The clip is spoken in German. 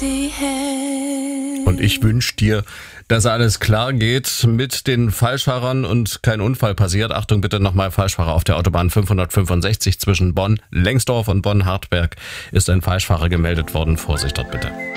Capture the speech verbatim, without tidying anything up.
Und ich wünsche dir, dass alles klar geht mit den Falschfahrern und kein Unfall passiert. Achtung bitte nochmal, Falschfahrer auf der Autobahn fünfhundertfünfundsechzig zwischen Bonn-Lengsdorf und Bonn-Hartberg ist ein Falschfahrer gemeldet worden. Vorsicht dort bitte.